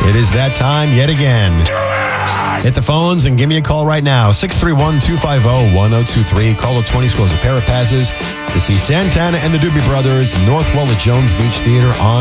It is that time yet again. Hit the phones and give me a call right now. 631-250-1023. Call with 20 scores a pair of passes to see Santana and the Doobie Brothers, North Wall at Jones Beach Theater on